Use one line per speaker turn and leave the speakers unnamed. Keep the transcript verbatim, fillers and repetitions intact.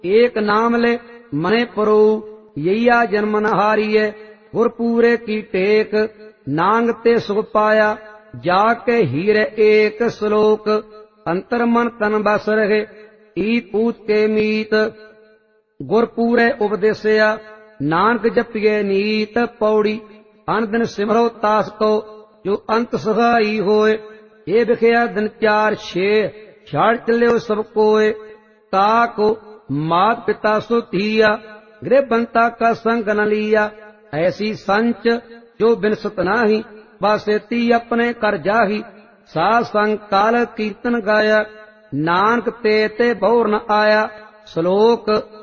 एक नाम ले मने परो यैया जन्म न हारिय गुर पूरे की टेक नांग ते सुख पाया जाके हीरे एक श्लोक अंतर मन तन बस रहे ई पूत के मीत गुर पूरे उपदेशया नानक जपिए नीत पौड़ी अन दिन सिमरो तास को जो अंत सहाई होए ये बिखया दिन चार छे छाड़ चले सब कोय ताको मात पिता सुधिया गृह बनता का संग न लिया ऐसी संच जो बिनसत नाही बासेती अपने कर जाही सा संग काल कीर्तन गाया नानक ते ते बौर न आया श्लोक